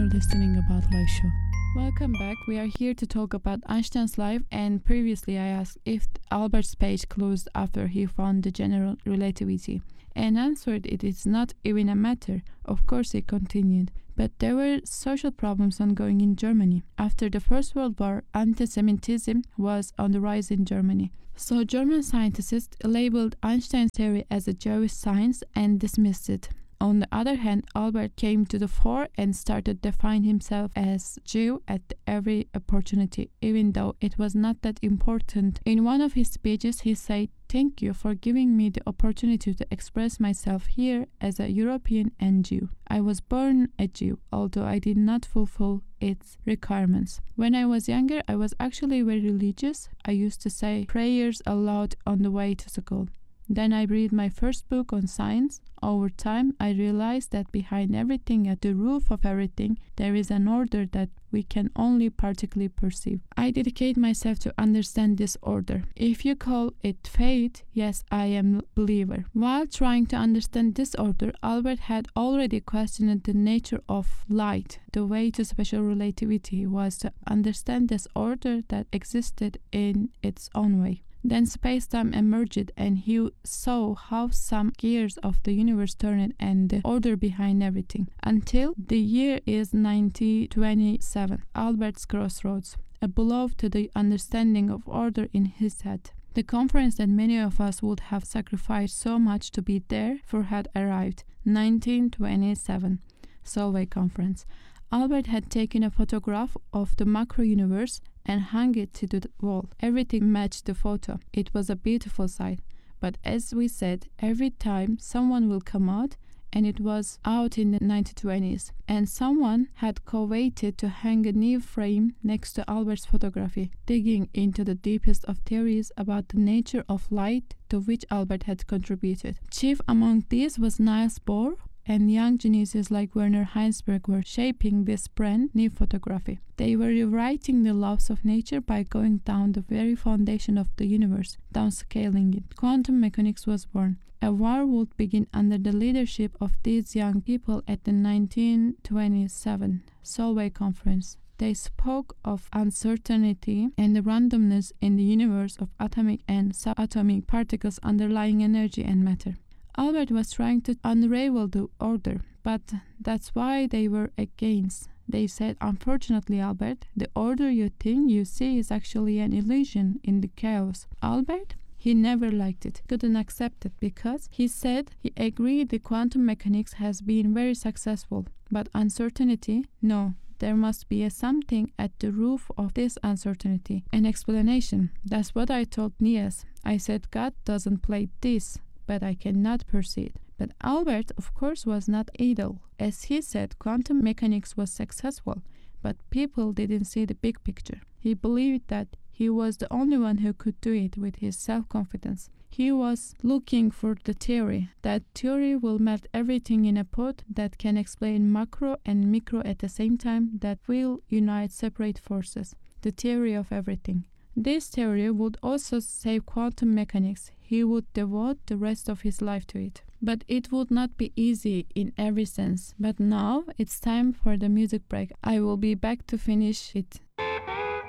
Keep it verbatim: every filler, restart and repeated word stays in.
listening About Life show. Welcome back. We are here to talk about Einstein's life, and previously I asked if Albert's page closed after he found the general relativity, and answered it is not even a matter. Of course, he continued. But there were social problems ongoing in Germany. After the First World War, anti-Semitism was on the rise in Germany. So German scientists labeled Einstein's theory as a Jewish science and dismissed it. On the other hand, Albert came to the fore and started to define himself as Jew at every opportunity, even though it was not that important. In one of his speeches, he said, "Thank you for giving me the opportunity to express myself here as a European and Jew. I was born a Jew, although I did not fulfill its requirements. When I was younger, I was actually very religious. I used to say prayers aloud on the way to school. Then I read my first book on science. Over time, I realized that behind everything, at the root of everything, there is an order that we can only partially perceive. I dedicate myself to understand this order. If you call it fate, yes, I am a believer." While trying to understand this order, Albert had already questioned the nature of light. The way to special relativity was to understand this order that existed in its own way. Then space-time emerged, and he saw how some gears of the universe turned and the order behind everything. Until the year is nineteen twenty-seven, Albert's crossroads, a blow to the understanding of order in his head. The conference that many of us would have sacrificed so much to be there for had arrived. nineteen twenty-seven, Solvay Conference. Albert had taken a photograph of the macro-universe and hung it to the wall. Everything matched the photo. It was a beautiful sight. But as we said, every time someone will come out, and it was out in the nineteen twenties, and someone had coveted to hang a new frame next to Albert's photography, digging into the deepest of theories about the nature of light to which Albert had contributed. Chief among these was Niels Bohr, and young geniuses like Werner Heisenberg were shaping this brand new photography. They were rewriting the laws of nature by going down the very foundation of the universe, downscaling it. Quantum mechanics was born. A war would begin under the leadership of these young people at the nineteen twenty-seven Solvay Conference. They spoke of uncertainty and the randomness in the universe of atomic and subatomic particles underlying energy and matter. Albert was trying to unravel the order, but that's why they were against. They said, "Unfortunately, Albert, the order you think you see is actually an illusion in the chaos." Albert? He never liked it, couldn't accept it, because he said he agreed the quantum mechanics has been very successful, but uncertainty? No. There must be a something at the root of this uncertainty, an explanation. That's what I told Niels. I said, "God doesn't play this, but I cannot proceed." But Albert, of course, was not idle. As he said, quantum mechanics was successful, but people didn't see the big picture. He believed that he was the only one who could do it with his self-confidence. He was looking for the theory. That theory will melt everything in a pot, that can explain macro and micro at the same time, that will unite separate forces. The theory of everything. This theory would also save quantum mechanics. He would devote the rest of his life to it. But it would not be easy in every sense. But now it's time for the music break. I will be back to finish it.